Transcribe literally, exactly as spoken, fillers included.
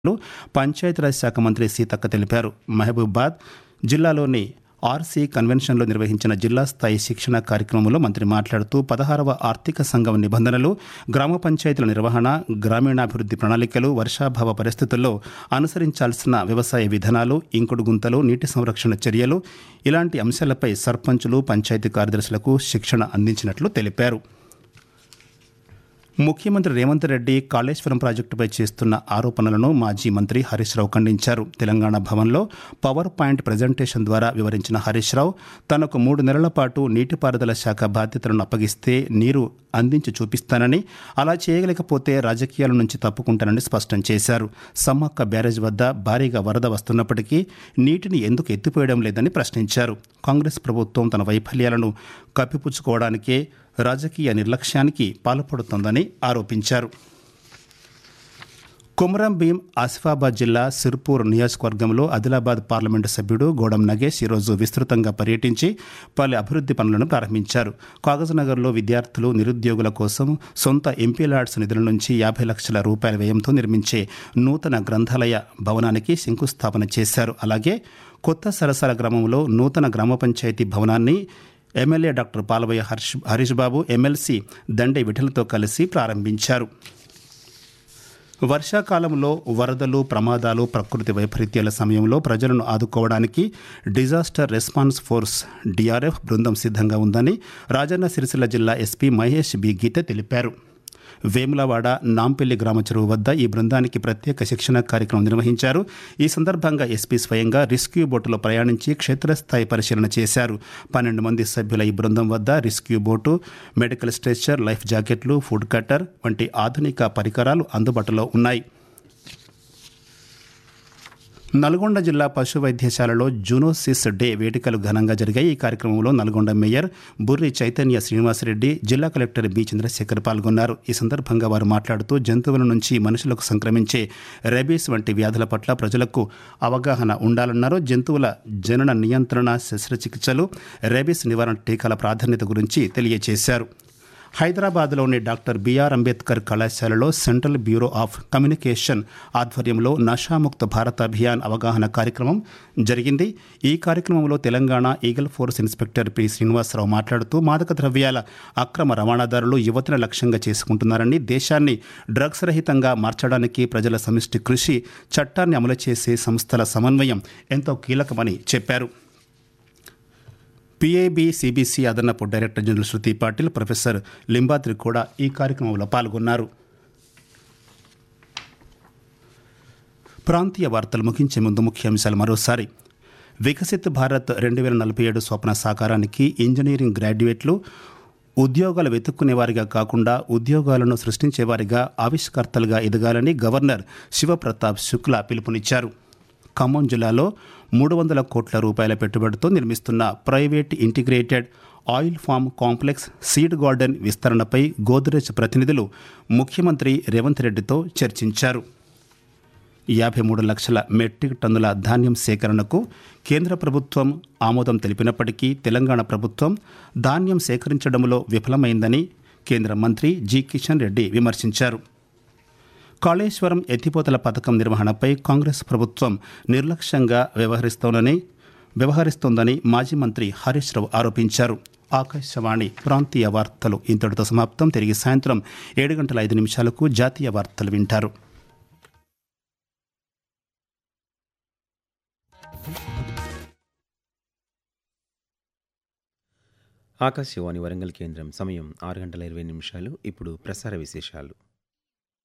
పంచాయతీరాజ్ శాఖ మంత్రి సీతక్క తెలిపారు. మహబూబాబాద్ జిల్లాలోని ఆర్సీ కన్వెన్షన్లో నిర్వహించిన జిల్లా స్థాయి శిక్షణ కార్యక్రమంలో మంత్రి మాట్లాడుతూ పదహారవ ఆర్థిక సంఘం నిబంధనలు, గ్రామ పంచాయతీల నిర్వహణ, గ్రామీణాభివృద్ధి ప్రణాళికలు, వర్షాభావ పరిస్థితుల్లో అనుసరించాల్సిన వ్యవసాయ విధానాలు, ఇంకుడు గుంతలు, నీటి సంరక్షణ చర్యలు ఇలాంటి అంశాలపై సర్పంచులు, పంచాయతీ కార్యదర్శులకు శిక్షణ అందించినట్లు తెలిపారు. ముఖ్యమంత్రి రేవంత్ రెడ్డి కాళేశ్వరం ప్రాజెక్టుపై చేస్తున్న ఆరోపణలను మాజీ మంత్రి హరీష్ రావు ఖండించారు. తెలంగాణ భవన్లో పవర్ పాయింట్ ప్రజెంటేషన్ ద్వారా వివరించిన హరీష్ రావు తనకు మూడు నెలల పాటు నీటిపారుదల శాఖ బాధ్యతలను అప్పగిస్తే నీరు అందించి చూపిస్తానని, అలా చేయలేకపోతే రాజకీయాల నుంచి తప్పుకుంటానని స్పష్టం చేశారు. సమ్మక్క బ్యారేజ్ వద్ద భారీగా వరద వస్తున్నప్పటికీ నీటిని ఎందుకు ఎత్తిపోయడం లేదని ప్రశ్నించారు. కాంగ్రెస్ ప్రభుత్వం తన వైఫల్యాలను కప్పిపుచ్చుకోవడానికే రాజకీయ నిర్లక్ష్యానికి పాల్పడుతోందని ఆరోపించారు. కుమ్రం భీం ఆసిఫాబాద్ జిల్లా సిర్పూర్ నియోజకవర్గంలో ఆదిలాబాద్ పార్లమెంటు సభ్యుడు గోడం నగేష్ ఈరోజు విస్తృతంగా పర్యటించి పలు అభివృద్ధి పనులను ప్రారంభించారు. కాగజ్నగర్లో విద్యార్థులు, నిరుద్యోగుల కోసం సొంత ఎంపీ ల్యాడ్స్ నిధుల నుంచి యాభై లక్షల రూపాయల వ్యయంతో నిర్మించే నూతన గ్రంథాలయ భవనానికి శంకుస్థాపన చేశారు. అలాగే కొత్త సరసల గ్రామంలో నూతన గ్రామ పంచాయతీ భవనాన్ని ఎమ్మెల్యే డాక్టర్ పాలవయ్య హర్ష్ హరీష్ బాబు, ఎమ్మెల్సీ దండే విఠలతో కలిసి ప్రారంభించారు. వర్షాకాలంలో వరదలు, ప్రమాదాలు, ప్రకృతి వైపరీత్యాల సమయంలో ప్రజలను ఆదుకోవడానికి డిజాస్టర్ రెస్పాన్స్ ఫోర్స్ డిఆర్ఎఫ్ బృందం సిద్ధంగా ఉందని రాజన్న సిరిసిల్ల జిల్లా ఎస్పీ మహేష్ బి గీత తెలిపారు. వేములవాడ నాంపల్లి గ్రామ చెరువు వద్ద ఈ బృందానికి ప్రత్యేక శిక్షణ కార్యక్రమం నిర్వహించారు. ఈ సందర్భంగా ఎస్పీ స్వయంగా రెస్క్యూ బోటులో ప్రయాణించి క్షేత్రస్థాయి పరిశీలన చేశారు. పన్నెండు మంది సభ్యుల ఈ బృందం వద్ద rescue boat, medical stretcher, life జాకెట్లు, ఫుడ్ కట్టర్ వంటి ఆధునిక పరికరాలు అందుబాటులో ఉన్నాయి. నల్గొండ జిల్లా పశు వైద్యశాలలో జూనోసిస్ డే వేడుకలు ఘనంగా జరిగాయి. ఈ కార్యక్రమంలో నల్గొండ మేయర్ బుర్రి చైతన్య శ్రీనివాసరెడ్డి, జిల్లా కలెక్టర్ బి చంద్రశేఖర్ పాల్గొన్నారు. ఈ సందర్భంగా వారు మాట్లాడుతూ జంతువుల నుంచి మనుషులకు సంక్రమించే రెబీస్ వంటి వ్యాధుల పట్ల ప్రజలకు అవగాహన ఉండాలన్నారు. జంతువుల జనన నియంత్రణ, శస్త్రచికిత్సలు, రెబీస్ నివారణ టీకాల ప్రాధాన్యత గురించి తెలియజేశారు. హైదరాబాద్లోని డాక్టర్ బిఆర్ అంబేద్కర్ కళాశాలలో సెంట్రల్ బ్యూరో ఆఫ్ కమ్యూనికేషన్ ఆధ్వర్యంలో నషాముక్త భారత్ అభియాన్ అవగాహన కార్యక్రమం జరిగింది. ఈ కార్యక్రమంలో Telangana eagle force inspector P Srinivasarao మాట్లాడుతూ మాదక ద్రవ్యాల అక్రమ రవాణాదారులు యువతను లక్ష్యంగా చేసుకుంటున్నారని, దేశాన్ని డ్రగ్స్ రహితంగా మార్చడానికి ప్రజల సమిష్టి కృషి, చట్టాన్ని అమలు చేసే సంస్థల సమన్వయం ఎంతో కీలకమని చెప్పారు. పీఐబీ సిబిసి అదనపు డైరెక్టర్ జనరల్ శృతి పాటిల్, ప్రొఫెసర్ లింబాద్రి కూడా ఈ కార్యక్రమంలో పాల్గొన్నారు. ప్రాంతీయ వార్తలు ముగించే ముందు ముఖ్యాంశాలు మరోసారి. వికసిత్ భారత్ రెండు వేల నలభై ఏడు స్వప్న సాకారానికి ఇంజనీరింగ్ గ్రాడ్యుయేట్లు ఉద్యోగాలు వెతుక్కునేవారిగా కాకుండా ఉద్యోగాలను సృష్టించేవారిగా, ఆవిష్కర్తలుగా ఎదగాలని గవర్నర్ శివప్రతాప్ శుక్లా పిలుపునిచ్చారు. ఖమ్మం జిల్లాలో మూడు వందల కోట్ల రూపాయల పెట్టుబడితో నిర్మిస్తున్న private integrated oil form complex seed garden విస్తరణపై Godrej ప్రతినిధులు ముఖ్యమంత్రి రేవంత్ రెడ్డితో చర్చించారు. యాభై మూడు లక్షల మెట్రిక్ టన్నుల ధాన్యం సేకరణకు కేంద్ర ప్రభుత్వం ఆమోదం తెలిపినప్పటికీ తెలంగాణ ప్రభుత్వం ధాన్యం సేకరించడంలో విఫలమైందని కేంద్ర మంత్రి జి కిషన్ రెడ్డి విమర్శించారు. కాళేశ్వరం ఎత్తిపోతల పథకం నిర్వహణపై కాంగ్రెస్ ప్రభుత్వం నిర్లక్ష్యంగా వ్యవహరిస్తోందని వ్యవహరిస్తోందని మాజీ మంత్రి హరీష్ రావు ఆరోపించారు. ఆకాశవాణి ప్రాంతీయ వార్తలు ఇంతటితో సమాప్తం. తిరిగి సాయంత్రం ఏడు గంటల ఐదు నిమిషాలకు జాతీయ వార్తలు వింటారు. ఆకాశవాణి వరంగల్ కేంద్రం సమయం ఆరు గంటల ఇరవై నిమిషాలు. ఇప్పుడు ప్రసార విశేషాలు.